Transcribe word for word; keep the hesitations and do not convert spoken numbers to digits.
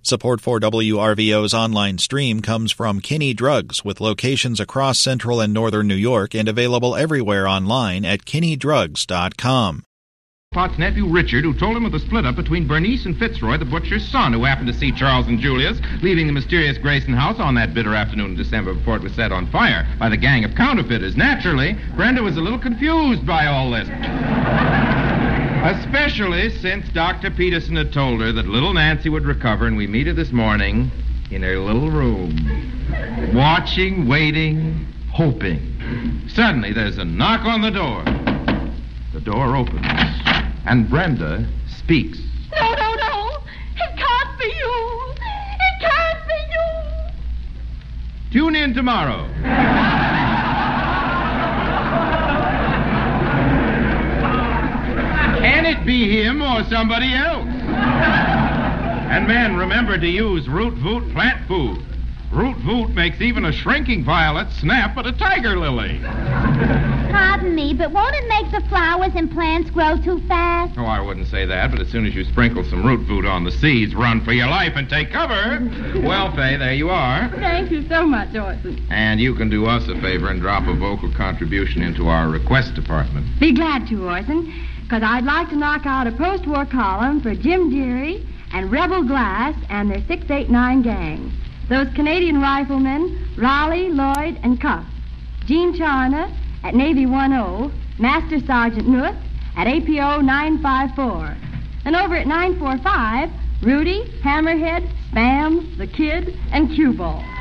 Support for W R V O's online stream comes from Kinney Drugs, with locations across central and northern New York and available everywhere online at kinney drugs dot com. Pot's nephew Richard, who told him of the split-up between Bernice and Fitzroy, the butcher's son, who happened to see Charles and Julius leaving the mysterious Grayson house on that bitter afternoon in December before it was set on fire by the gang of counterfeiters. Naturally, Brenda was a little confused by all this. Especially since Doctor Peterson had told her that little Nancy would recover, and we meet her this morning in her little room, watching, waiting, hoping. Suddenly, there's a knock on the door. The door opens, and Brenda speaks. No, no, no. It can't be you. It can't be you. Tune in tomorrow. Can it be him or somebody else? And men, remember to use Root Voot plant food. Root Voot makes even a shrinking violet snap at a tiger lily. Pardon me, but won't it make the flowers and plants grow too fast? Oh, I wouldn't say that, but as soon as you sprinkle some Root Voot on the seeds, run for your life and take cover. Well, Fay, there you are. Thank you so much, Orson. And you can do us a favor and drop a vocal contribution into our request department. Be glad to, Orson, because I'd like to knock out a post-war column for Jim Deary and Rebel Glass and their six eight nine gang. Those Canadian riflemen, Raleigh, Lloyd, and Cuff. Gene Charna at Navy one oh, Master Sergeant Nuth at A P O nine five four. And over at nine four five, Rudy, Hammerhead, Spam, the Kid, and Cue Ball.